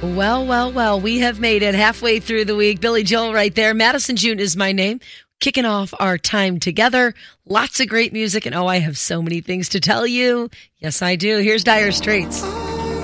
Well, we have made it halfway through the week. Billy Joel right there. Madison June is my name. Kicking off our time together. Lots of great music. And I have so many things to tell you. Yes, I do. Here's Dire Straits.